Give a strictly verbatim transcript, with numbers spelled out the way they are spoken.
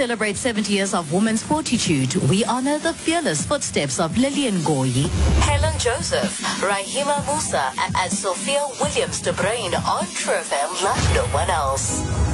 celebrate seventy years of women's fortitude, we honor the fearless footsteps of Lillian Ngoyi, Helen Joseph, Rahima Musa, and Sophia Williams de Bruin on True F M like no one else.